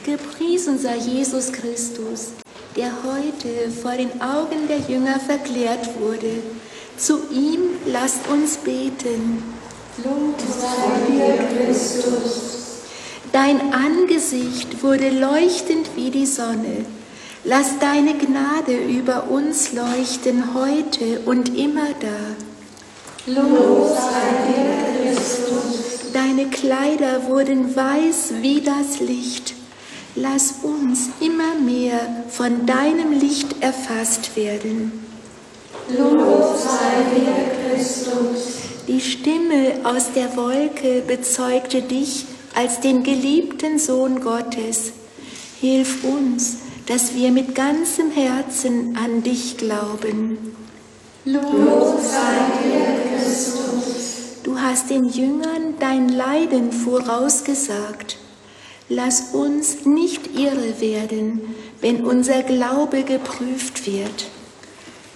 Gepriesen sei Jesus Christus, der heute vor den Augen der Jünger verklärt wurde. Zu ihm lasst uns beten. Lob sei dir, Christus. Dein Angesicht wurde leuchtend wie die Sonne. Lass deine Gnade über uns leuchten heute und immer da. Lob sei dir, Christus. Deine Kleider wurden weiß wie das Licht. Lass uns immer mehr von deinem Licht erfasst werden. Lob sei dir, Christus. Die Stimme aus der Wolke bezeugte dich als den geliebten Sohn Gottes. Hilf uns, dass wir mit ganzem Herzen an dich glauben. Lob sei dir, Christus. Du hast den Jüngern dein Leiden vorausgesagt. Lass uns nicht irre werden, wenn unser Glaube geprüft wird.